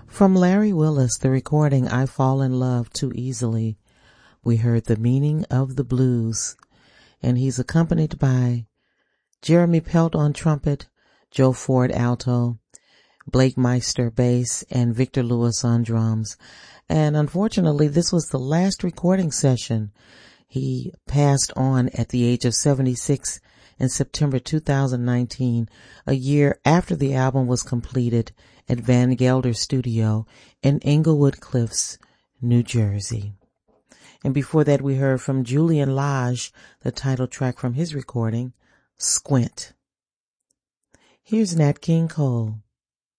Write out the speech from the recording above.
From Larry Willis, the recording I Fall in Love Too Easily, we heard The Meaning of the Blues, and he's accompanied by Jeremy Pelt on trumpet, Joe Ford alto, Blake Meister bass, and Victor Lewis on drums. And unfortunately, this was the last recording session. He passed on at the age of 76 in September 2019, a year after the album was completed at Van Gelder Studio in Englewood Cliffs, New Jersey. And before that, we heard from Julian Lage, the title track from his recording, Squint. Here's Nat King Cole.